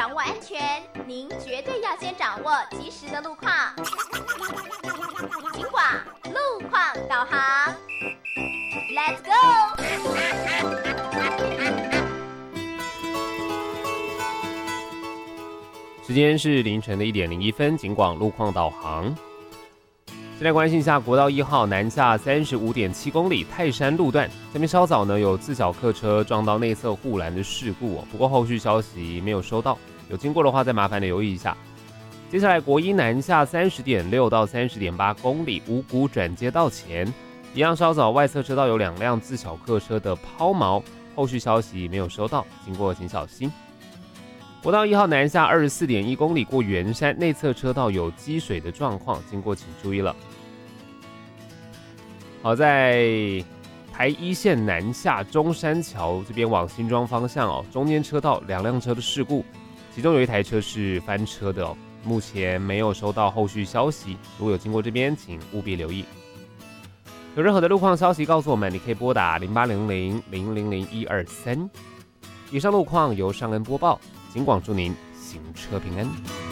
掌握安全，您绝对要先掌握及时的路况。警广路况导航 ，Let's go！ 时间是凌晨的1:01，警广路况导航。先来关心一下国道1号南下35.7公里泰山路段，这边稍早呢有自小客车撞到内侧护栏的事故不过后续消息没有收到，有经过的话再麻烦的留意一下。接下来国一南下30.6到30.8公里五股转接道前，一样稍早外侧车道有2辆自小客车的抛锚，后续消息没有收到，经过请小心。国道1号南下24.1公里过圆山，内侧车道有积水的状况，经过请注意了。好，在台一线南下中山桥这边往新庄方向中间车道2辆车的事故，其中有一台车是翻车的目前没有收到后续消息，如果有经过这边，请务必留意。有任何的路况消息告诉我们，你可以拨打0800-000-123。以上路况由尚恩播报。警广祝您行车平安。